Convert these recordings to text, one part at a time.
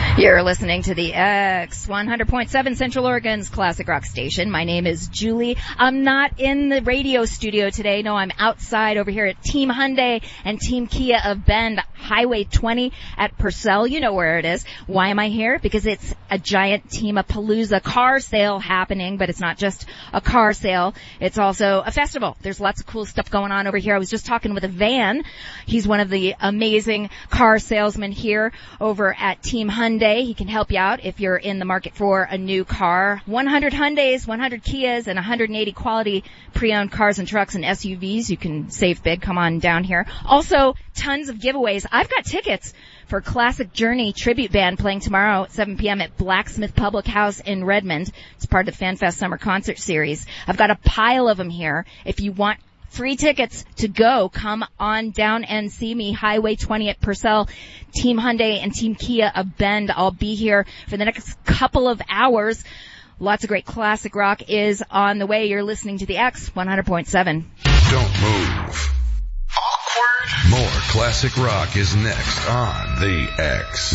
You're listening to the X 100.7 Central Oregon's classic rock station. My name is Julie. I'm not in the radio studio today. No, I'm outside over here at Team Hyundai and Team Kia of Bend, Highway 20 at Purcell. You know where it is. Why am I here? Because it's a giant Team-a-Palooza car sale happening, but it's not just a car sale. It's also a festival. There's lots of cool stuff going on over here. I was just talking with a Van. He's one of the amazing car salesmen here over at Team Hyundai. He can help you out if you're in the market for a new car. 100 Hyundais, 100 Kias, and 180 quality pre-owned cars and trucks and SUVs. You can save big. Come on down here. Also, tons of giveaways. I've got tickets for Classic Journey Tribute Band playing tomorrow at 7 p.m. at Blacksmith Public House in Redmond. It's part of the FanFest Summer Concert Series. I've got a pile of them here. If you want free tickets to go, come on down and see me, Highway 20 at Purcell, Team Hyundai and Team Kia of Bend. I'll be here for the next couple of hours. Lots of great classic rock is on the way. You're listening to the X 100.7. Don't move. Awkward. More classic rock is next on the X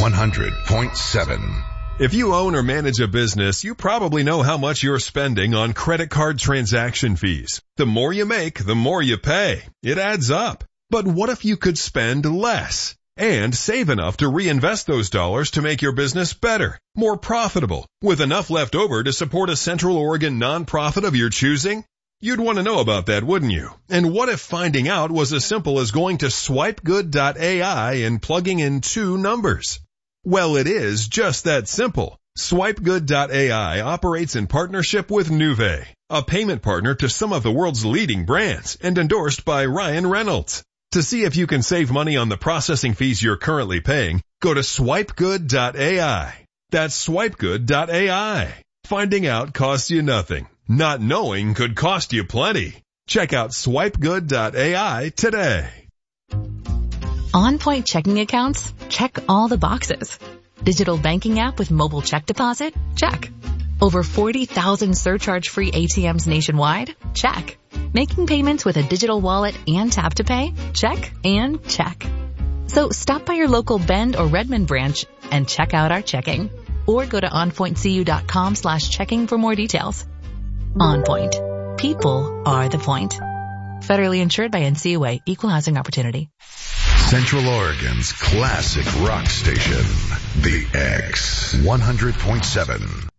100.7. If you own or manage a business, you probably know how much you're spending on credit card transaction fees. The more you make, the more you pay. It adds up. But what if you could spend less and save enough to reinvest those dollars to make your business better, more profitable, with enough left over to support a Central Oregon nonprofit of your choosing? You'd want to know about that, wouldn't you? And what if finding out was as simple as going to swipegood.ai and plugging in 2 numbers? Well, it is just that simple. SwipeGood.ai operates in partnership with Nuvei, a payment partner to some of the world's leading brands and endorsed by Ryan Reynolds. To see if you can save money on the processing fees you're currently paying, go to SwipeGood.ai. That's SwipeGood.ai. Finding out costs you nothing. Not knowing could cost you plenty. Check out SwipeGood.ai today. On Point checking accounts? Check all the boxes. Digital banking app with mobile check deposit? Check. Over 40,000 surcharge-free ATMs nationwide? Check. Making payments with a digital wallet and tap to pay? Check and check. So stop by your local Bend or Redmond branch and check out our checking. Or go to onpointcu.com/checking for more details. On Point. People are the point. Federally insured by NCUA. Equal housing opportunity. Central Oregon's classic rock station, the X 100.7.